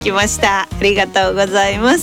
来ました。ありがとうございます。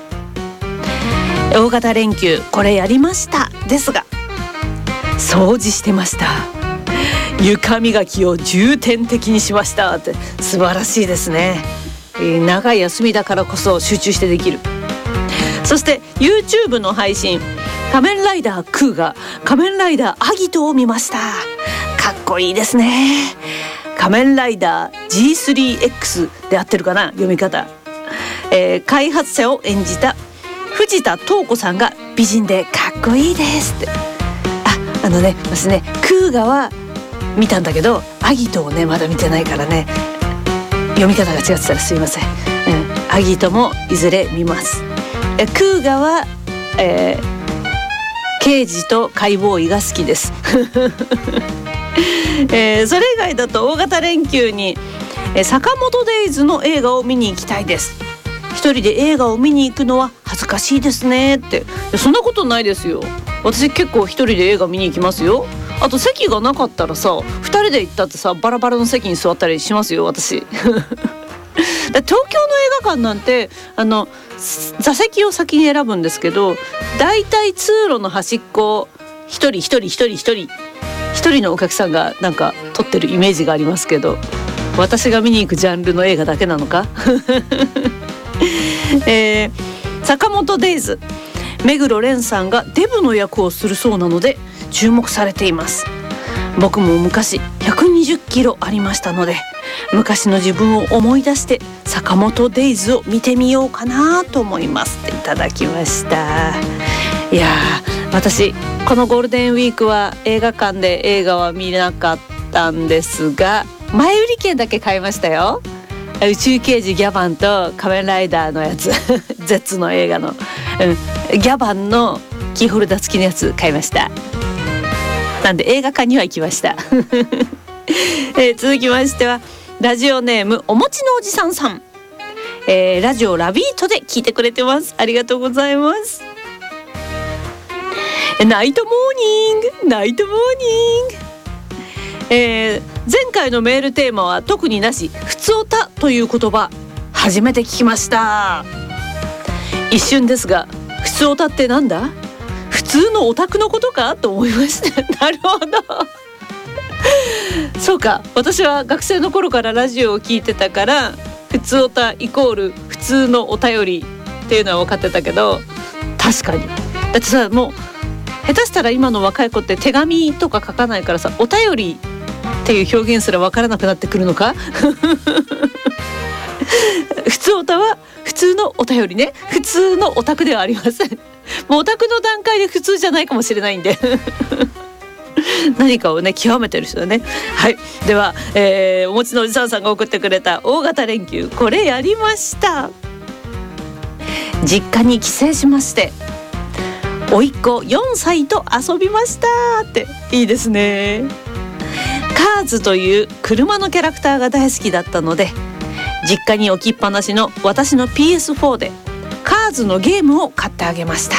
大型連休これやりましたですが、掃除してました。床磨きを重点的にしましたって素晴らしいですね。長い休みだからこそ集中してできる。そして YouTube の配信、仮面ライダークーが仮面ライダーアギトを見ました。かっこいいですね。仮面ライダー G3X で合ってるかな、読み方。開発者を演じた藤田東子さんが美人でかっこいいですって。私ねクーガは見たんだけど、アギトをねまだ見てないからね、読み方が違ってたらすいません。アギトもいずれ見ます。クーガは、刑事と解剖医が好きです。それ以外だと大型連休に坂本デイズの映画を見に行きたいです。一人で映画を見に行くのは恥ずかしいですねって。そんなことないですよ。私結構一人で映画見に行きますよ。あと席がなかったらさ、2人で行ったってさ、バラバラの席に座ったりしますよ私。東京の映画館なんて座席を先に選ぶんですけど、だいたい通路の端っこ一人のお客さんがなんか撮ってるイメージがありますけど、私が見に行くジャンルの映画だけなのか。坂本デイズ、目黒蓮さんがデブの役をするそうなので注目されています。僕も昔120キロありましたので、昔の自分を思い出して坂本デイズを見てみようかなと思いますっていただきました。いや私このゴールデンウィークは映画館で映画は見なかったんですが、前売り券だけ買いましたよ。宇宙刑事ギャバンと仮面ライダーのやつZ の映画の、ギャバンのキーホルダー付きのやつ買いました。なんで映画館には行きました。続きましてはラジオネームおもちのおじさんさん、ラジオラビートで聞いてくれてます。ありがとうございます。ナイトモーニングナイトモーニング、前回のメールテーマは特になし、ふつおたという言葉初めて聞きました。一瞬ですが、ふつおたってなんだ、普通のオタクのことかと思いました。なるほど。そうか、私は学生の頃からラジオを聞いてたから、ふつおたイコール普通のお便りっていうのは分かってたけど、確かにだってさ、もう下手したら今の若い子って手紙とか書かないからさ、お便りっていう表現すら分からなくなってくるのか。普通おたは普通のお便りね、普通のオタクではありません。もうオタクの段階で普通じゃないかもしれないんで。何かをね極めてる人だね。はい、では、おもちのおじさんさんが送ってくれた大型連休これやりました。実家に帰省しまして、甥っ子4歳と遊びましたって。いいですね。カーズという車のキャラクターが大好きだったので、実家に置きっぱなしの私の PS4 でカーズのゲームを買ってあげました。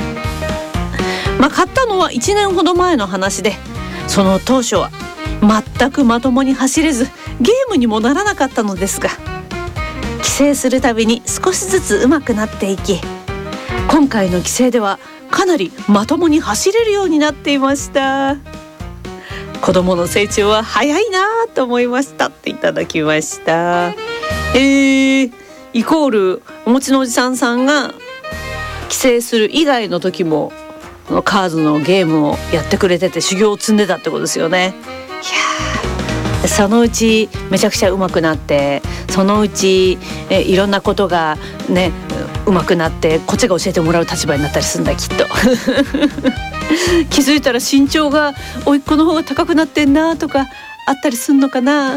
買ったのは1年ほど前の話で、その当初は全くまともに走れずゲームにもならなかったのですが、帰省するたびに少しずつ上手くなっていき、今回の帰省ではかなりまともに走れるようになっていました。子供の成長は早いなと思いましたっていただきました。イコールおもちのおじさんさんが帰省する以外の時もカーズのゲームをやってくれてて修行を積んでたってことですよね。いや、そのうちめちゃくちゃ上手くなって、そのうちいろんなことがね上手くなって、こっちが教えてもらう立場になったりするんだきっと。気づいたら身長が甥っ子の方が高くなってんなとかあったりすんのかな。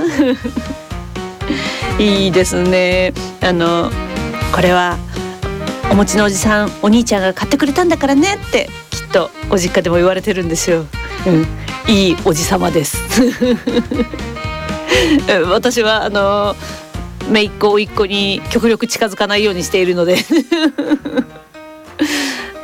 いいですね。これはおもちのおじさんお兄ちゃんが買ってくれたんだからねってきっとご実家でも言われてるんですよ。いいおじさまです。私は姪っ子甥っ子に極力近づかないようにしているので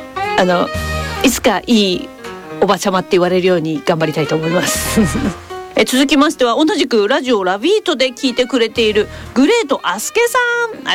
いつかいいおばちゃまって言われるように頑張りたいと思います。 続きましては同じくラジオラビートで聞いてくれているグレートアスケさん、